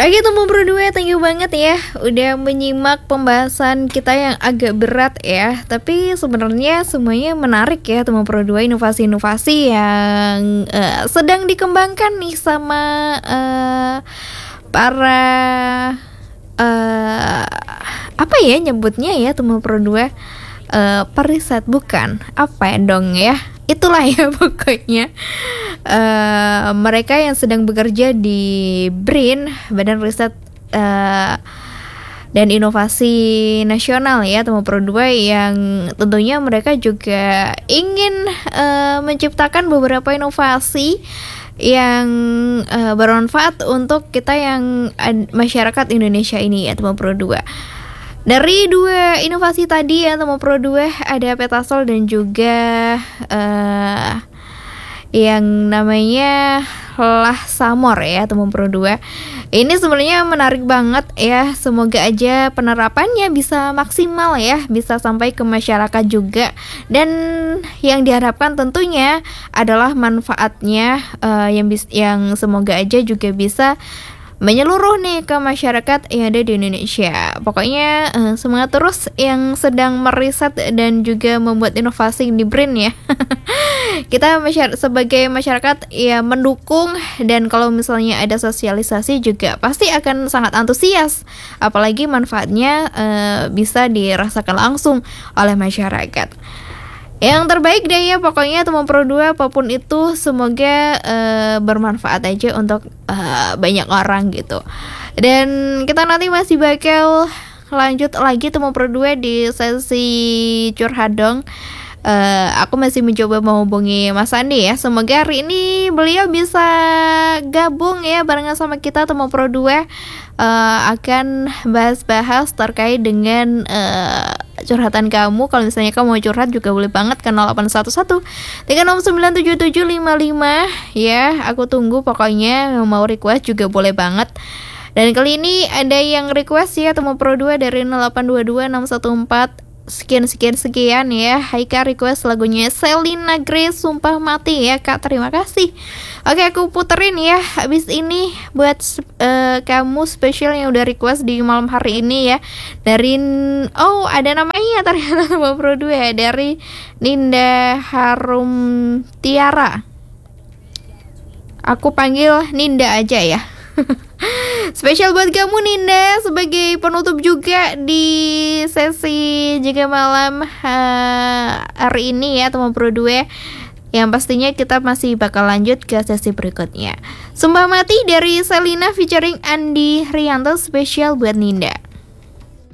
Oke teman berdua, thank you banget ya udah menyimak pembahasan kita yang agak berat ya. Tapi sebenarnya semuanya menarik ya teman berdua, inovasi-inovasi yang sedang dikembangkan nih sama para apa ya nyebutnya ya teman berdua, periset bukan apa ya dong ya, itulah ya pokoknya. Mereka yang sedang bekerja di BRIN, Badan Riset dan Inovasi Nasional ya teman berdua, yang tentunya mereka juga ingin menciptakan beberapa inovasi yang bermanfaat untuk kita yang masyarakat Indonesia ini ya teman berdua. Dari dua inovasi tadi ya teman berdua, ada Petasol dan juga yang namanya Lahsamor ya teman berdua. Ini sebenarnya menarik banget ya. Semoga aja penerapannya bisa maksimal ya, bisa sampai ke masyarakat juga. Dan yang diharapkan tentunya adalah manfaatnya yang semoga aja juga bisa menyeluruh nih ke masyarakat yang ada di Indonesia. Pokoknya semangat terus yang sedang meriset dan juga membuat inovasi di BRIN ya. Kita sebagai masyarakat ya mendukung, dan kalau misalnya ada sosialisasi juga pasti akan sangat antusias. Apalagi manfaatnya bisa dirasakan langsung oleh masyarakat. Yang terbaik deh ya pokoknya teman berdua, apapun itu semoga bermanfaat aja untuk banyak orang gitu. Dan kita nanti masih bakal lanjut lagi teman berdua di sesi curhat dong. Aku masih mencoba menghubungi Mas Andi ya. Semoga hari ini beliau bisa gabung ya barengan sama kita teman berdua, akan bahas-bahas terkait dengan curhatan kamu. Kalau misalnya kamu mau curhat juga boleh banget ke 0811 3697755 ya. Aku tunggu pokoknya, yang mau request juga boleh banget. Dan kali ini ada yang request ya teman berdua dari 0822614 sekian ya. Hai Kak, request lagunya Selena Grace Sumpah Mati ya Kak, terima kasih. Oke, aku puterin ya habis ini buat kamu spesial yang udah request di malam hari ini ya. Dari ada namanya ternyata teman berdua ya, dari Ninda Harum Tiara. Aku panggil Ninda aja ya. Spesial buat kamu Ninda, sebagai penutup juga di sesi Jaga Malam hari ini ya teman berdua. Yang pastinya kita masih bakal lanjut ke sesi berikutnya. Sumpah Mati dari Selena featuring Andi Rianto, spesial buat Ninda.